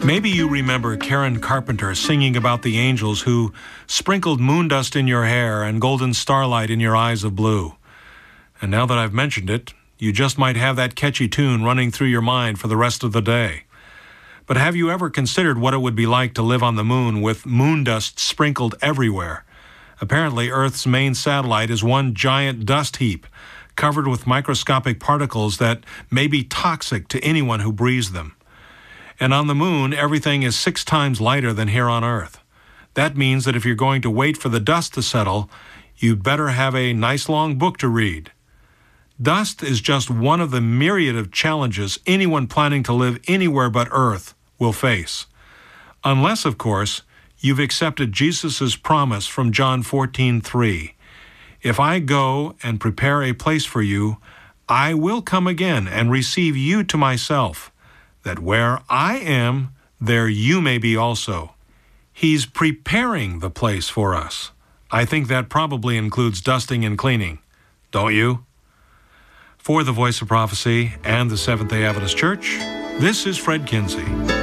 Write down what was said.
Maybe you remember Karen Carpenter singing about the angels who sprinkled moon dust in your hair and golden starlight in your eyes of blue. And now that I've mentioned it, you just might have that catchy tune running through your mind for the rest of the day. But have you ever considered what it would be like to live on the moon with moon dust sprinkled everywhere? Apparently, Earth's main satellite is one giant dust heap, covered with microscopic particles that may be toxic to anyone who breathes them. And on the moon, everything is 6 times lighter than here on Earth. That means that if you're going to wait for the dust to settle, you'd better have a nice long book to read. Dust is just one of the myriad of challenges anyone planning to live anywhere but Earth will face. Unless, of course, you've accepted Jesus' promise from John 14:3. If I go and prepare a place for you, I will come again and receive you to myself, that where I am, there you may be also. He's preparing the place for us. I think that probably includes dusting and cleaning. Don't you? For the Voice of Prophecy and the Seventh-day Adventist Church, this is Fred Kinsey.